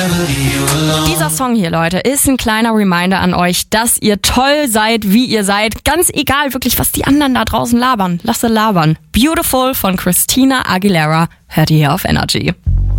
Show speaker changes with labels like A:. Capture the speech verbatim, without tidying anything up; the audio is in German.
A: Dieser Song hier, Leute, ist ein kleiner Reminder an euch, dass ihr toll seid, wie ihr seid. Ganz egal wirklich, was die anderen da draußen labern. Lasse labern. Beautiful von Christina Aguilera hört ihr hier auf Energy.